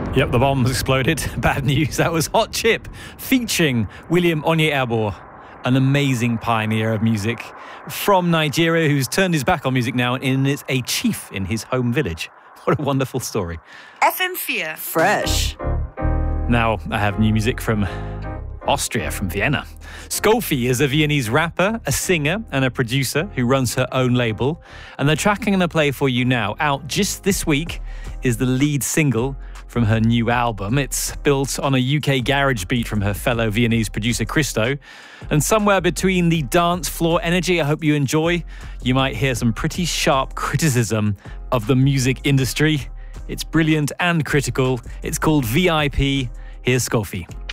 Yep, the bomb has exploded. Bad news. That was Hot Chip featuring William Onyeabor, an amazing pioneer of music from Nigeria who's turned his back on music now and is a chief in his home village. What a wonderful story. FM4 Fresh. Now I have new music from Austria, from Vienna. Skolfie is a Viennese rapper, a singer and a producer who runs her own label. And the track I'm going to play for you now, out just this week, is the lead single from her new album. It's built on a UK garage beat from her fellow Viennese producer Christo. And somewhere between the dance floor energy I hope you enjoy, you might hear some pretty sharp criticism of the music industry. It's brilliant and critical. It's called VIP. Here's Skolfie.